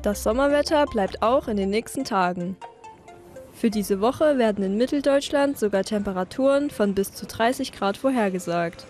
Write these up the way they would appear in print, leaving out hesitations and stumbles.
Das Sommerwetter bleibt auch in den nächsten Tagen. Für diese Woche werden in Mitteldeutschland sogar Temperaturen von bis zu 30 Grad vorhergesagt.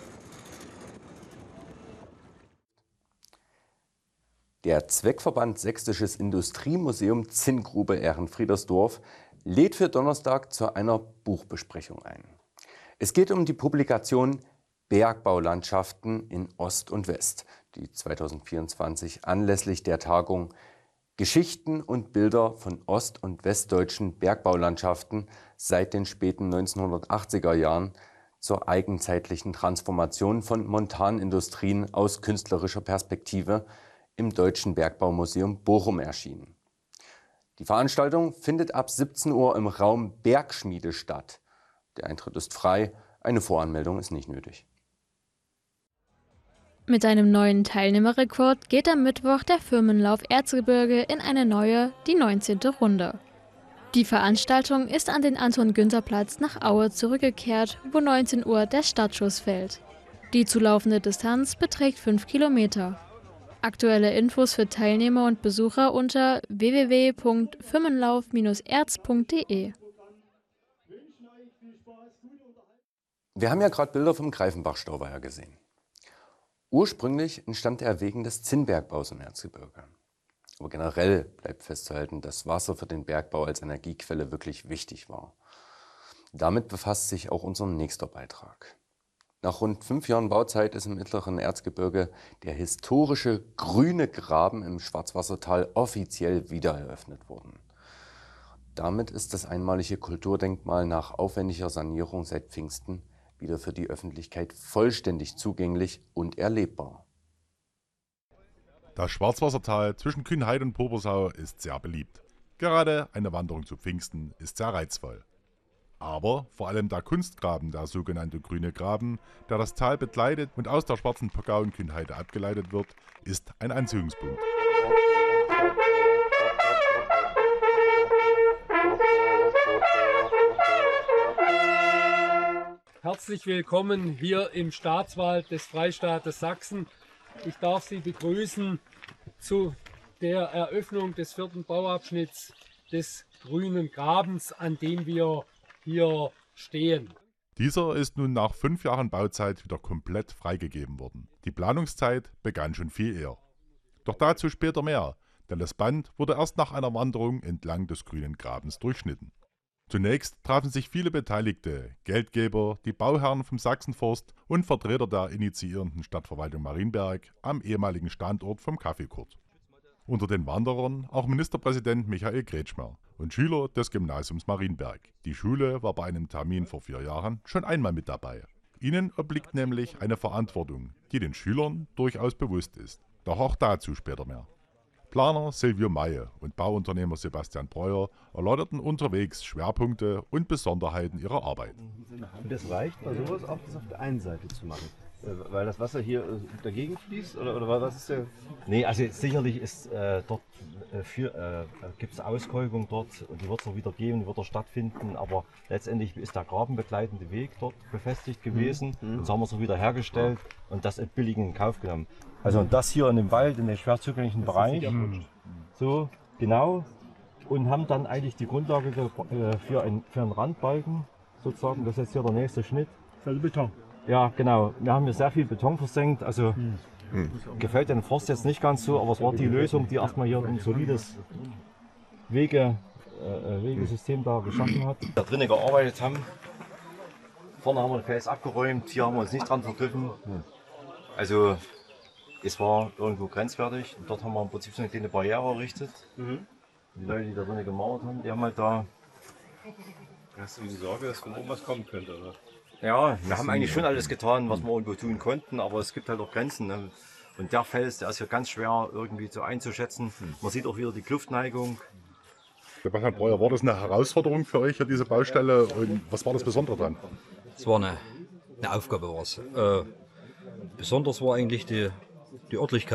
Der Zweckverband Sächsisches Industriemuseum Zinngrube Ehrenfriedersdorf lädt für Donnerstag zu einer Buchbesprechung ein. Es geht um die Publikation Bergbaulandschaften in Ost und West, die 2024 anlässlich der Tagung Geschichten und Bilder von ost- und westdeutschen Bergbaulandschaften seit den späten 1980er Jahren zur eigenzeitlichen Transformation von Montanindustrien aus künstlerischer Perspektive im Deutschen Bergbaumuseum Bochum erschienen. Die Veranstaltung findet ab 17 Uhr im Raum Bergschmiede statt. Der Eintritt ist frei, eine Voranmeldung ist nicht nötig. Mit einem neuen Teilnehmerrekord geht am Mittwoch der Firmenlauf Erzgebirge in eine neue, die 19. Runde. Die Veranstaltung ist an den Anton-Günther-Platz nach Aue zurückgekehrt, wo 19 Uhr der Startschuss fällt. Die zu laufende Distanz beträgt 5 Kilometer. Aktuelle Infos für Teilnehmer und Besucher unter www.firmenlauf-erz.de. Wir haben ja gerade Bilder vom Greifenbach-Stauweiher gesehen. Ursprünglich entstand er wegen des Zinnbergbaus im Erzgebirge. Aber generell bleibt festzuhalten, dass Wasser für den Bergbau als Energiequelle wirklich wichtig war. Damit befasst sich auch unser nächster Beitrag. Nach rund 5 Jahren Bauzeit ist im mittleren Erzgebirge der historische Grüne Graben im Schwarzwassertal offiziell wiedereröffnet worden. Damit ist das einmalige Kulturdenkmal nach aufwendiger Sanierung seit Pfingsten wieder für die Öffentlichkeit vollständig zugänglich und erlebbar. Das Schwarzwassertal zwischen Kühnhaid und Pobersau ist sehr beliebt. Gerade eine Wanderung zu Pfingsten ist sehr reizvoll. Aber vor allem der Kunstgraben, der sogenannte Grüne Graben, der das Tal begleitet und aus der Schwarzen Pockau und Kühnheide abgeleitet wird, ist ein Anziehungspunkt. Herzlich willkommen hier im Staatswald des Freistaates Sachsen. Ich darf Sie begrüßen zu der Eröffnung des 4. Bauabschnitts des Grünen Grabens, an dem wir hier stehen. Dieser ist nun nach 5 Jahren Bauzeit wieder komplett freigegeben worden. Die Planungszeit begann schon viel eher. Doch dazu später mehr, denn das Band wurde erst nach einer Wanderung entlang des Grünen Grabens durchschnitten. Zunächst trafen sich viele Beteiligte, Geldgeber, die Bauherren vom Sachsenforst und Vertreter der initiierenden Stadtverwaltung Marienberg am ehemaligen Standort vom Kaffeekurt. Unter den Wanderern auch Ministerpräsident Michael Kretschmer und Schüler des Gymnasiums Marienberg. Die Schule war bei einem Termin vor 4 Jahren schon einmal mit dabei. Ihnen obliegt nämlich eine Verantwortung, die den Schülern durchaus bewusst ist. Doch auch dazu später mehr. Planer Silvio Maye und Bauunternehmer Sebastian Breuer erläuterten unterwegs Schwerpunkte und Besonderheiten ihrer Arbeit. Und das reicht bei sowas auch, das auf der einen Seite zu machen? Weil das Wasser hier dagegen fließt? Oder was ist der? Nee, also sicherlich ist dort gibt es Auskolkung dort und die wird es noch wieder geben, die wird auch stattfinden, aber letztendlich ist der grabenbegleitende Weg dort befestigt gewesen. Und so haben wir es auch wieder hergestellt und das billigend in Kauf genommen. Also das hier in dem Wald, in dem schwer zugänglichen Bereich, so genau, und haben dann eigentlich die Grundlage für einen Randbalken sozusagen. Das ist jetzt hier der nächste Schnitt. Also Beton. Ja, genau. Wir haben hier sehr viel Beton versenkt. Also gefällt dem Forst jetzt nicht ganz so, aber es war die Lösung, die erstmal hier ein solides Wegesystem da geschaffen hat. Da drinnen gearbeitet haben. Vorne haben wir den Fels abgeräumt, hier haben wir uns nicht dran vergriffen. Also es war irgendwo grenzwertig. Und dort haben wir im Prinzip so eine kleine Barriere errichtet. Die Leute, die da drinnen gemauert haben, die haben halt da. Hast du die Sorge, dass von oben was kommen könnte, oder? Ja, wir haben eigentlich schon alles getan, was wir irgendwo tun konnten, aber es gibt halt auch Grenzen. Ne? Und der Fels, der ist hier ganz schwer irgendwie so einzuschätzen. Man sieht auch wieder die Kluftneigung. Sebastian Breuer, war das eine Herausforderung für euch, hier diese Baustelle? Und was war das Besondere dran? Es war eine Aufgabe. Besonders war eigentlich die Örtlichkeit.